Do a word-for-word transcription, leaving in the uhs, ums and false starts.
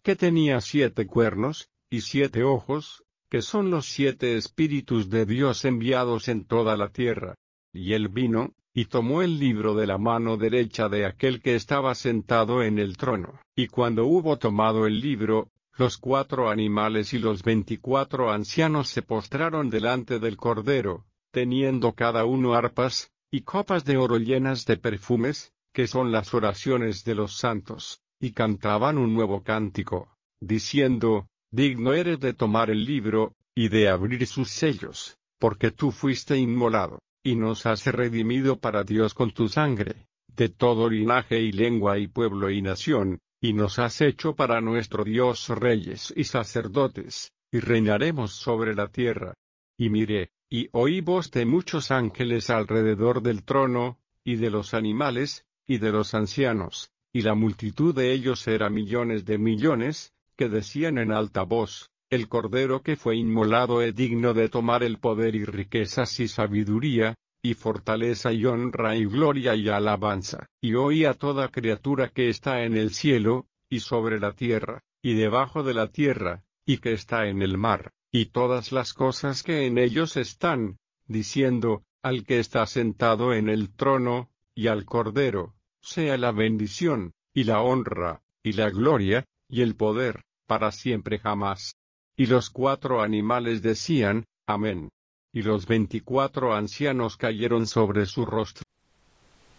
que tenía siete cuernos, y siete ojos, que son los siete espíritus de Dios enviados en toda la tierra. Y él vino, y tomó el libro de la mano derecha de aquel que estaba sentado en el trono. Y cuando hubo tomado el libro, los cuatro animales y los veinticuatro ancianos se postraron delante del Cordero, teniendo cada uno arpas, y copas de oro llenas de perfumes, que son las oraciones de los santos, y cantaban un nuevo cántico, diciendo: Digno eres de tomar el libro, y de abrir sus sellos, porque tú fuiste inmolado, y nos has redimido para Dios con tu sangre, de todo linaje y lengua y pueblo y nación, y nos has hecho para nuestro Dios reyes y sacerdotes, y reinaremos sobre la tierra. Y miré, y oí voz de muchos ángeles alrededor del trono, y de los animales, y de los ancianos, y la multitud de ellos era millones de millones, que decían en alta voz: El Cordero que fue inmolado es digno de tomar el poder y riquezas y sabiduría, y fortaleza y honra y gloria y alabanza. Y oí a toda criatura que está en el cielo, y sobre la tierra, y debajo de la tierra, y que está en el mar, y todas las cosas que en ellos están, diciendo: Al que está sentado en el trono, y al Cordero, sea la bendición, y la honra, y la gloria, y el poder, para siempre jamás. Y los cuatro animales decían: Amén. Y los veinticuatro ancianos cayeron sobre su rostro,